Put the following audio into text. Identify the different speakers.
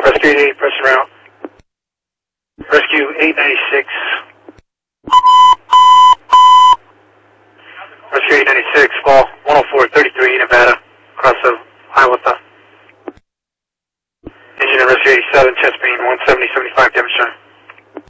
Speaker 1: Rescue 88, pressing route. Rescue 896. Rescue 896, fall 10433, Nevada, across the Hiawatha. Engine and Rescue 87, chest being 170-75, damage time.